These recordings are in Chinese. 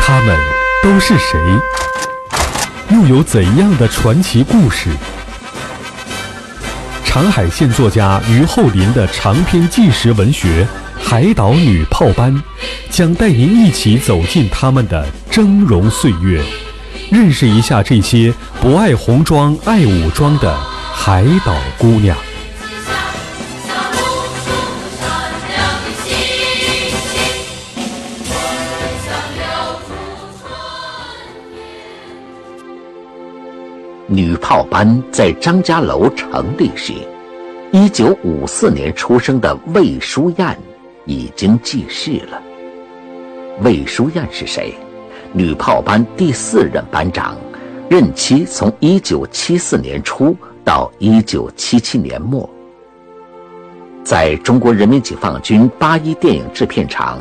他们都是谁？又有怎样的传奇故事？长海县作家于厚林的长篇纪实文学《海岛女炮班》，将带您一起走进他们的峥嵘岁月，认识一下这些不爱红装爱武装的海岛姑娘。 女炮班在张家楼成立时，1954年出生的魏淑燕已经记事了。魏淑燕是谁？女炮班第4任班长，任期从1974年初到1977年末。在中国人民解放军81电影制片厂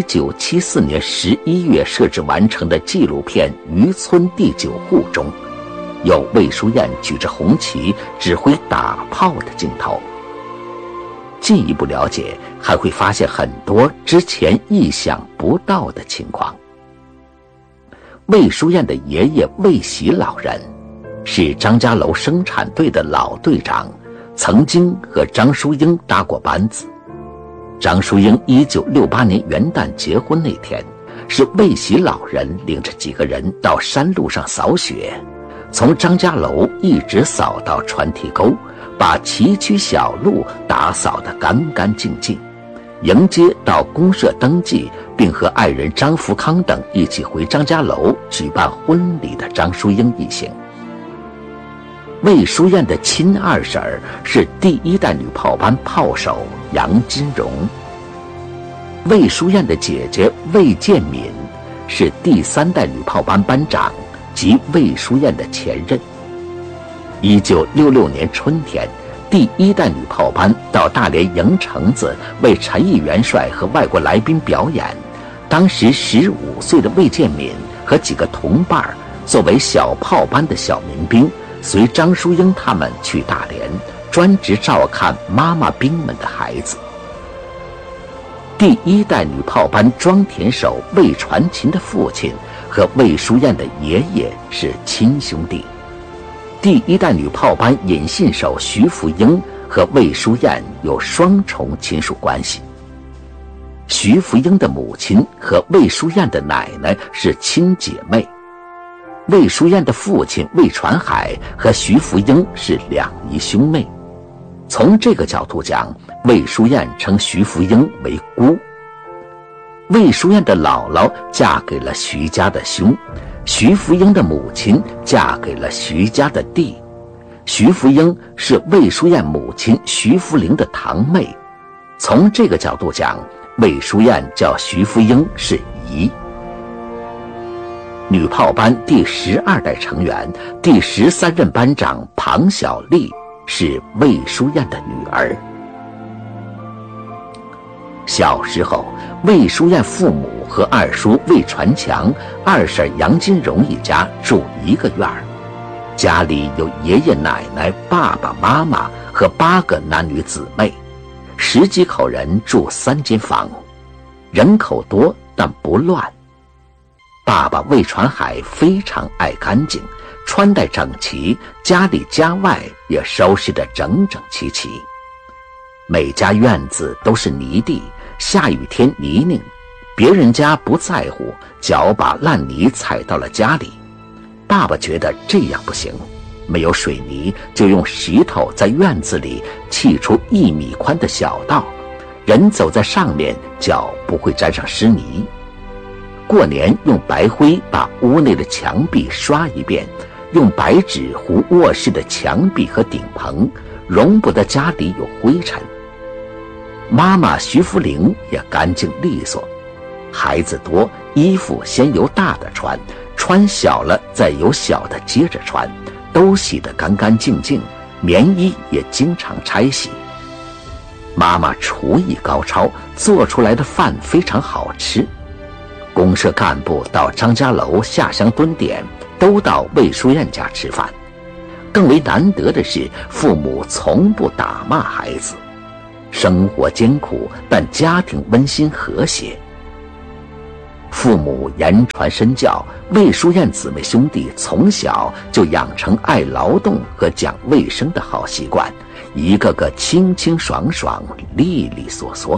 1974年11月设置完成的纪录片《渔村第9户》中，有魏淑燕举着红旗指挥打炮的镜头。进一步了解，还会发现很多之前意想不到的情况。魏淑燕的爷爷魏喜老人是张家楼生产队的老队长，曾经和张淑英搭过班子。张淑英1968年元旦结婚那天，是魏喜老人领着几个人到山路上扫雪，从张家楼一直扫到船体沟，把崎岖小路打扫得干干净净，迎接到公社登记并和爱人张福康等一起回张家楼举办婚礼的张淑英一行。魏淑燕的亲二婶是第1代女炮班炮手杨金荣。魏淑燕的姐姐魏建敏是第3代女炮班班长及魏淑燕的前任。1966年春天，第1代女炮班到大连营城子为陈毅元帅和外国来宾表演。当时15岁的魏建敏和几个同伴作为小炮班的小民兵，随张淑英他们去大连，专职照看妈妈兵们的孩子。第1代女炮班装填手魏传琴的父亲和魏淑燕的爷爷是亲兄弟。第1代女炮班引信手徐福英和魏淑燕有双重亲属关系。徐福英的母亲和魏淑燕的奶奶是亲姐妹。魏淑燕的父亲魏传海和徐福英是两姨兄妹。从这个角度讲，魏淑燕称徐福英为姑。魏淑燕的姥姥嫁给了徐家的兄，徐福英的母亲嫁给了徐家的弟。徐福英是魏淑燕母亲徐福玲的堂妹。从这个角度讲，魏淑燕叫徐福英是姨。女炮班第12代成员第13任班长庞小丽是魏淑燕的女儿。小时候，魏淑燕父母和二叔魏传强、二婶杨金荣一家住一个院儿，家里有爷爷奶奶、爸爸妈妈和8个男女姊妹，10几口人住3间房，人口多但不乱。爸爸魏传海非常爱干净，穿戴整齐，家里家外也收拾得整整齐齐。每家院子都是泥地，下雨天泥泞，别人家不在乎，脚把烂泥踩到了家里。爸爸觉得这样不行，没有水泥，就用石头在院子里砌出1米宽的小道，人走在上面，脚不会沾上湿泥。过年用白灰把屋内的墙壁刷一遍，用白纸糊卧室的墙壁和顶棚，容不得家里有灰尘。妈妈徐福玲也干净利索，孩子多，衣服先由大的穿，穿小了再由小的接着穿，都洗得干干净净，棉衣也经常拆洗。妈妈厨艺高超，做出来的饭非常好吃。公社干部到张家楼下乡蹲点，都到魏淑燕家吃饭。更为难得的是，父母从不打骂孩子。生活艰苦，但家庭温馨和谐。 父母言传身教，魏书燕姊妹兄弟从小就养成爱劳动和讲卫生的好习惯，一个个清清爽爽，利利索索。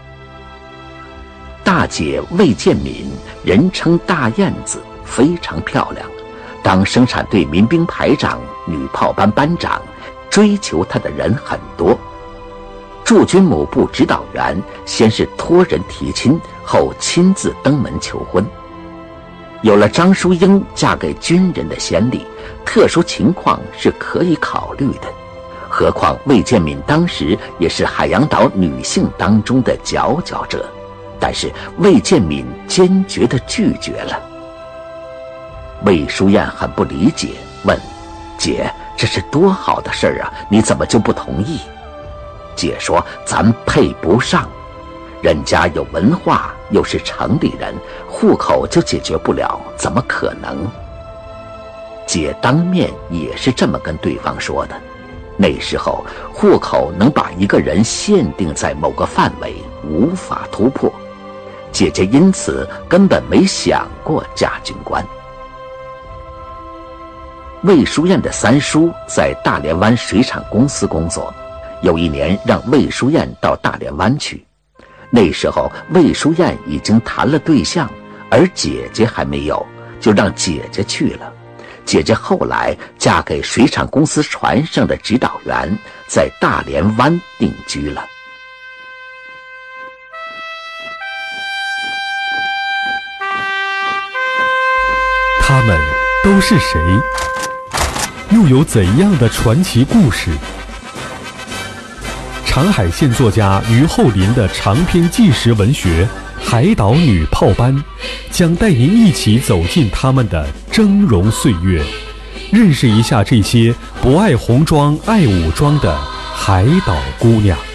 大姐魏建敏，人称大燕子，非常漂亮，当生产队民兵排长、女炮班班长，追求她的人很多。驻军母部指导员先是托人提亲，后亲自登门求婚。有了张淑英嫁给军人的先例，特殊情况是可以考虑的。何况魏建敏当时也是海洋岛女性当中的佼佼者，但是魏建敏坚决地拒绝了。魏书燕很不理解，问：姐，这是多好的事儿啊，你怎么就不同意？姐说：咱配不上，人家有文化，又是城里人，户口就解决不了，怎么可能？姐当面也是这么跟对方说的。那时候户口能把一个人限定在某个范围，无法突破。姐姐因此根本没想过嫁军官。魏书燕的三叔在大连湾水产公司工作，有一年让魏书燕到大连湾去。那时候魏书燕已经谈了对象，而姐姐还没有，就让姐姐去了。姐姐后来嫁给水产公司船上的指导员，在大连湾定居了。 他们都是谁？又有怎样的传奇故事？长海县作家于厚林的长篇纪实文学《海岛女炮班》，将带您一起走进他们的峥嵘岁月，认识一下这些不爱红装爱武装的海岛姑娘。